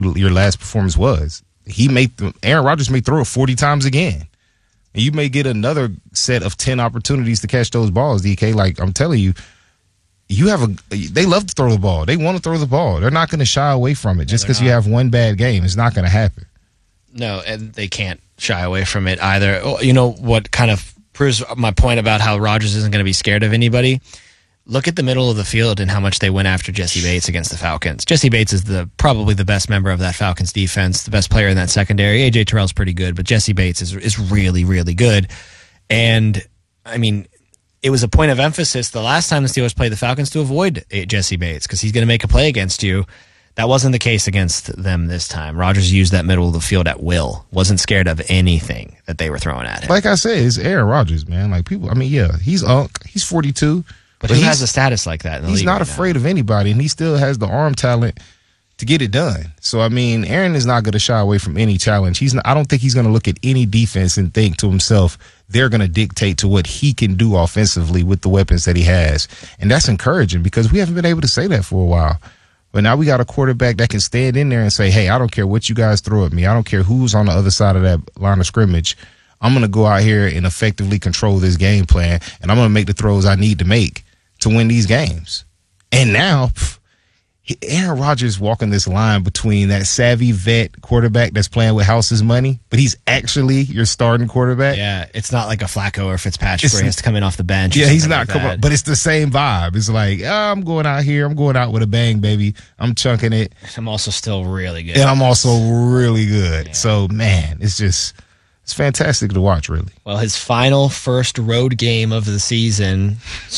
your last performance was. Aaron Rodgers may throw it 40 times again. And you may get another set of 10 opportunities to catch those balls, DK. Like, I'm telling you, they love to throw the ball. They want to throw the ball. They're not going to shy away from it just because you have one bad game. It's not going to happen. No, and they can't shy away from it either. You know what kind of proves my point about how Rodgers isn't going to be scared of anybody? Look at the middle of the field and how much they went after Jesse Bates against the Falcons. Jesse Bates is probably the best member of that Falcons defense, the best player in that secondary. A.J. Terrell's pretty good, but Jesse Bates is really, really good. And, I mean, it was a point of emphasis the last time the Steelers played the Falcons to avoid Jesse Bates because he's going to make a play against you. That wasn't the case against them this time. Rodgers used that middle of the field at will. Wasn't scared of anything that they were throwing at him. Like I said, it's Aaron Rodgers, man. Like people, I mean, yeah, he's 42. But who has a status like that in the league? He's not afraid of anybody, and he still has the arm talent to get it done. So, I mean, Aaron is not going to shy away from any challenge. I don't think he's going to look at any defense and think to himself, they're going to dictate to what he can do offensively with the weapons that he has. And that's encouraging because we haven't been able to say that for a while. But now we got a quarterback that can stand in there and say, hey, I don't care what you guys throw at me. I don't care who's on the other side of that line of scrimmage. I'm going to go out here and effectively control this game plan, and I'm going to make the throws I need to make to win these games. And now, Aaron Rodgers walking this line between that savvy vet quarterback that's playing with house's money, but he's actually your starting quarterback. Yeah, it's not like a Flacco or Fitzpatrick where he has to come in off the bench. Yeah, he's not coming up, but it's the same vibe. It's like, I'm going out here. I'm going out with a bang, baby. I'm chunking it. I'm also still really good. And I'm also really good. Yeah. So, man, it's fantastic to watch, really. Well, his final first road game of the season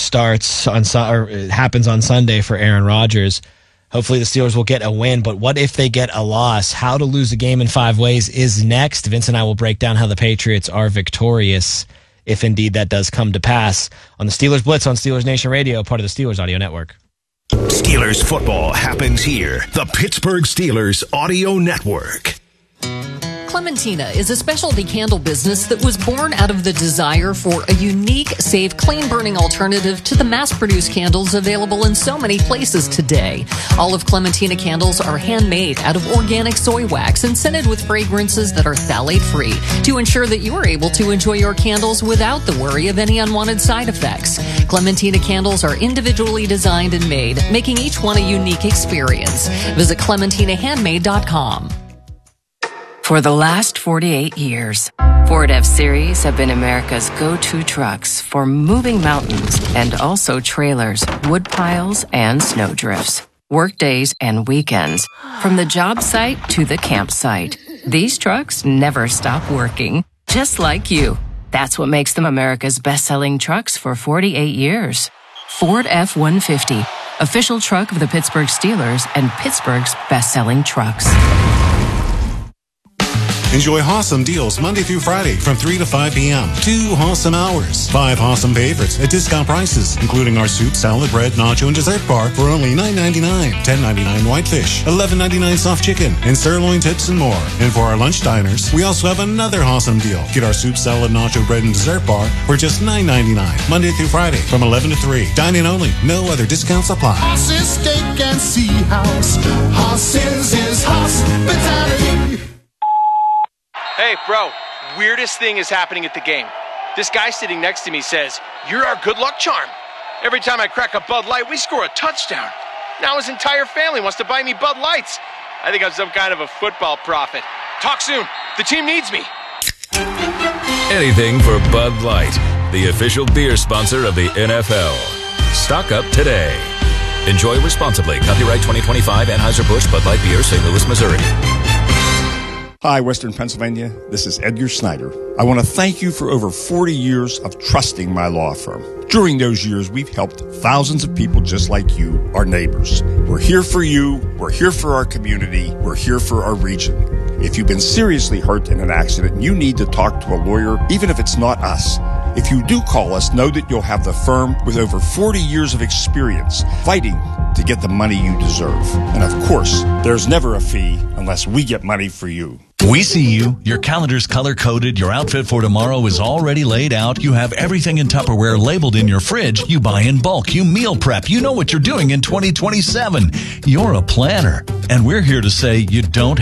happens on Sunday for Aaron Rodgers. Hopefully the Steelers will get a win, but what if they get a loss? How to lose a game in 5 ways is next. Vince and I will break down how the Patriots are victorious, if indeed that does come to pass, on the Steelers Blitz on Steelers Nation Radio, part of the Steelers Audio Network. Steelers football happens here. The Pittsburgh Steelers Audio Network. Clementina is a specialty candle business that was born out of the desire for a unique, safe, clean-burning alternative to the mass-produced candles available in so many places today. All of Clementina candles are handmade out of organic soy wax and scented with fragrances that are phthalate-free to ensure that you are able to enjoy your candles without the worry of any unwanted side effects. Clementina candles are individually designed and made, making each one a unique experience. Visit ClementinaHandmade.com. For the last 48 years, Ford F-Series have been America's go-to trucks for moving mountains and also trailers, wood piles, and snow drifts, work days and weekends, from the job site to the campsite. These trucks never stop working, just like you. That's what makes them America's best-selling trucks for 48 years. Ford F-150, official truck of the Pittsburgh Steelers and Pittsburgh's best-selling trucks. Enjoy awesome deals Monday through Friday from 3 to 5 p.m. 2 awesome hours. 5 awesome favorites at discount prices, including our soup, salad, bread, nacho, and dessert bar for only $9.99. $10.99 whitefish, $11.99 soft chicken, and sirloin tips and more. And for our lunch diners, we also have another awesome deal. Get our soup, salad, nacho, bread, and dessert bar for just $9.99. Monday through Friday from 11 to 3. Dine-in only. No other discounts apply. Horses, steak, and sea house. Horses is hospitality. Hey, bro, weirdest thing is happening at the game. This guy sitting next to me says, "You're our good luck charm." Every time I crack a Bud Light, we score a touchdown. Now his entire family wants to buy me Bud Lights. I think I'm some kind of a football prophet. Talk soon. The team needs me. Anything for Bud Light, the official beer sponsor of the NFL. Stock up today. Enjoy responsibly. Copyright 2025 Anheuser-Busch Bud Light Beer, St. Louis, Missouri. Hi, Western Pennsylvania. This is Edgar Snyder. I want to thank you for over 40 years of trusting my law firm. During those years, we've helped thousands of people just like you, our neighbors. We're here for you. We're here for our community. We're here for our region. If you've been seriously hurt in an accident, you need to talk to a lawyer, even if it's not us. If you do call us, know that you'll have the firm with over 40 years of experience fighting to get the money you deserve. And of course, there's never a fee unless we get money for you. We see you. Your calendar's color-coded. Your outfit for tomorrow is already laid out. You have everything in Tupperware labeled in your fridge. You buy in bulk. You meal prep. You know what you're doing in 2027. You're a planner. And we're here to say you don't